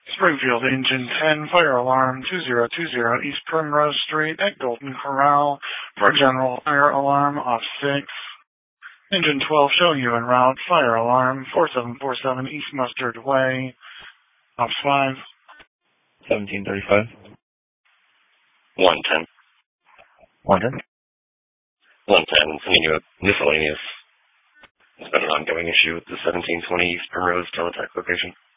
Springfield Engine 10, fire alarm 2020 East Primrose Street at Golden Corral for general fire alarm off 6. Engine 12 showing you en route, fire alarm 4747 East Mustard Way, off 5. 1735. 110. 110. 110, sending you a miscellaneous. It's been an ongoing issue with the 1720 East Primrose Teletech location.